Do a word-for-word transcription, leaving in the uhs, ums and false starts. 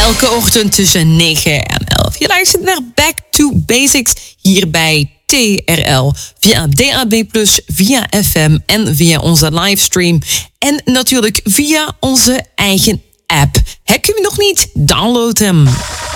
Elke ochtend tussen negen en elf. Je luistert naar Back to Basics hier bij T R L. Via D A B plus, via F M en via onze livestream. En natuurlijk via onze eigen app. Heb je hem nog niet? Download hem.